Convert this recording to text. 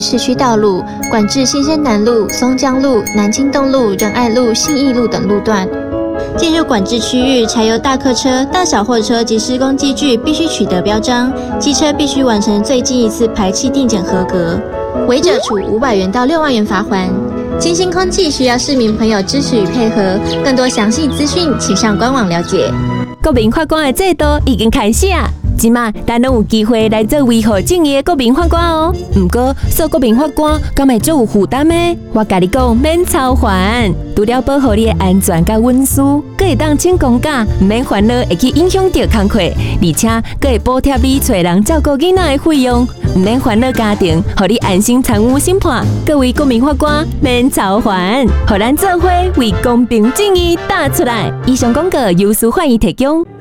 市区道路，管制新生南路、松江路、南京东路、仁爱路、信义路等路段。进入管制区域，柴油大客车、大小货车及施工机具必须取得标章，机车必须完成最近一次排气定检合格，违者处500元到6万元罚锾。清新空气需要市民朋友支持与配合，更多详细资讯请上官网了解。 国民法官的制度已经开始啊！即马咱拢有机会来做维护正义的国民法官哦。不过做国民法官敢会做有负担呢？我甲你讲，免操烦，除了保护你的安全甲隐私，佫会当请公假，唔免烦恼会去影响到工课，而且佫会补贴你找人照顾囡仔的费用，唔免烦恼家庭，互你安心参与审判。各位国民法官免操烦，互咱做伙为公平正义打出来。以上广告由司法院提供。